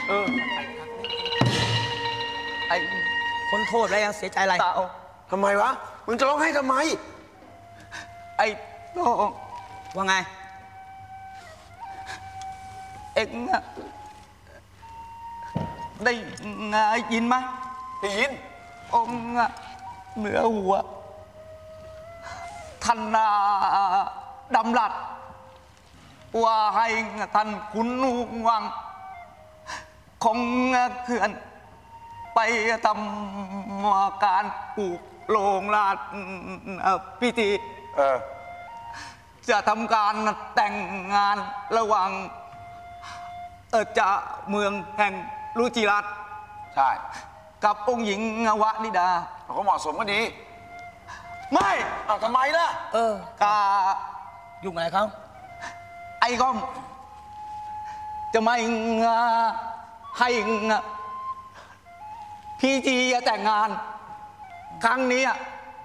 ไอ้พ้นโทษแล้วยังเสียใจอะไรเต่าทำไมวะ มึงจะร้องไห้ทำไมไอ้โต้งว่าไงเอ็งอะได้ยินไหมได้ยินองค์อะเหนือหัวท่านดำรัสว่าให้ท่านขุนวังคงเขื่อนไปทำการปลูกโรงราชพิธี จะทำการแต่งงานระหว่างจะเมืองแห่งรุจิรัตน์ใช่กับองค์หญิงวนิดาเขาก็เหมาะสมก็ดีไม่อ้าวทำไมล่ะกายุ่งอะไรเขาไอ้ก้อมจะไม่ให้พี่จีแต่งงาน ครั้งนี้